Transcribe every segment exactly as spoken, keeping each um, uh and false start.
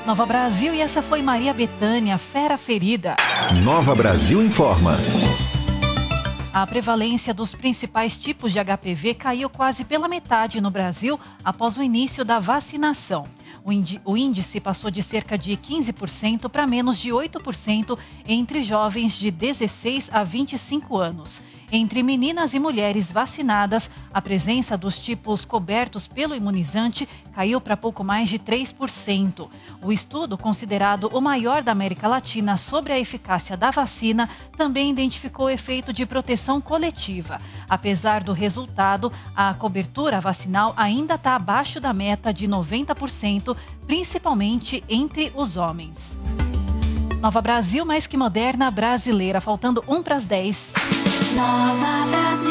Nova Brasil, e essa foi Maria Bethânia, Fera Ferida. Nova Brasil informa. A prevalência dos principais tipos de H P V caiu quase pela metade no Brasil após o início da vacinação. O índice passou de cerca de quinze por cento para menos de oito por cento entre jovens de dezesseis a vinte e cinco anos. Entre meninas e mulheres vacinadas, a presença dos tipos cobertos pelo imunizante caiu para pouco mais de três por cento. O estudo, considerado o maior da América Latina sobre a eficácia da vacina, também identificou o efeito de proteção coletiva. Apesar do resultado, a cobertura vacinal ainda está abaixo da meta de noventa por cento, principalmente entre os homens. Nova Brasil, mais que moderna, brasileira. Faltando um para as dez. Nova Brasil.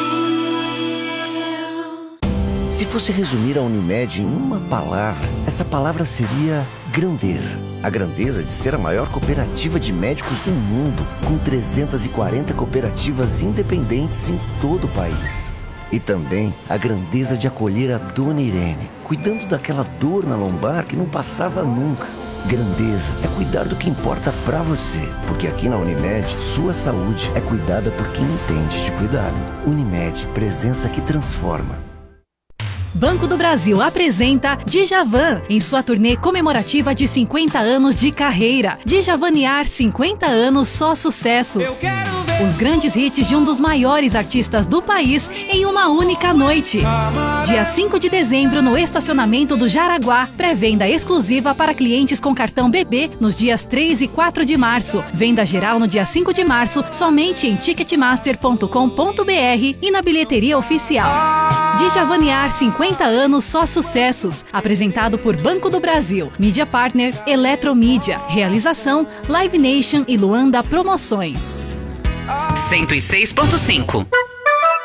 Se fosse resumir a Unimed em uma palavra, essa palavra seria grandeza. A grandeza de ser a maior cooperativa de médicos do mundo, com trezentas e quarenta cooperativas independentes em todo o país. E também a grandeza de acolher a Dona Irene, cuidando daquela dor na lombar que não passava nunca. Grandeza é cuidar do que importa pra você, porque aqui na Unimed, sua saúde é cuidada por quem entende de cuidado. Unimed, presença que transforma. Banco do Brasil apresenta Djavan em sua turnê comemorativa de cinquenta anos de carreira. Djavanear cinquenta anos, só sucessos. Os grandes hits de um dos maiores artistas do país em uma única noite. Dia cinco de dezembro no estacionamento do Jaraguá. Pré-venda exclusiva para clientes com cartão B B nos dias três e quatro de março. Venda geral no dia cinco de março somente em ticketmaster ponto com ponto br e na bilheteria oficial. Djavanear cinquenta anos, só sucessos. Apresentado por Banco do Brasil. Mídia Partner Eletromídia. Realização Live Nation e Luanda Promoções. cento e seis ponto cinco.